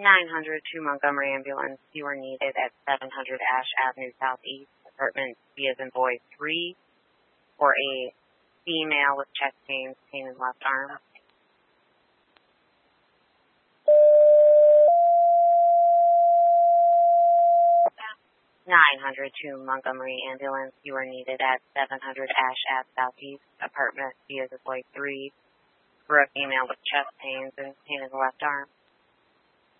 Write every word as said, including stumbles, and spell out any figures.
nine hundred to Montgomery Ambulance. You are needed at seven hundred Ash Avenue Southeast, apartment B as in boy three, for a female with chest pains, pain in left arm. nine hundred to Montgomery Ambulance. You are needed at seven hundred Ash Ave Southeast, apartment B as in boy three, for a female with chest pains and pain in the left arm.